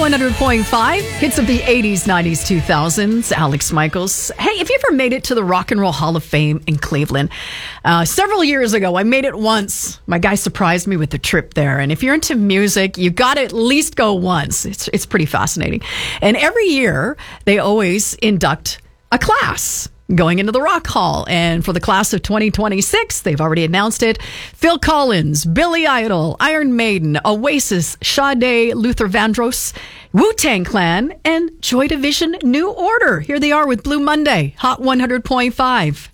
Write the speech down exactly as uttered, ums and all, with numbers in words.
one hundred point five, hits of the eighties, nineties, two thousands. Alex Michaels. Hey, if you ever made it to the Rock and Roll Hall of Fame in Cleveland, uh, several years ago, I made it once. My guy surprised me with the trip there. And if you're into music, you got to at least go once. It's, it's pretty fascinating. And every year, they always induct a class going into the Rock Hall. And for the class of twenty twenty-six, they've already announced it. Phil Collins, Billy Idol, Iron Maiden, Oasis, Sade, Luther Vandross, Wu-Tang Clan, and Joy Division New Order. Here they are with Blue Monday, Hot one hundred point five.